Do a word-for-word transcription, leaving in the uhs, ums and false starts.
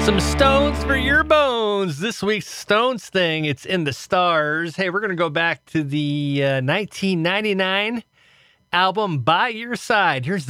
Some Stones for your bones. This week's Stones thing, it's in the stars. Hey, we're going to go back to the uh, nineteen ninety-nine album By Your Side. Here's the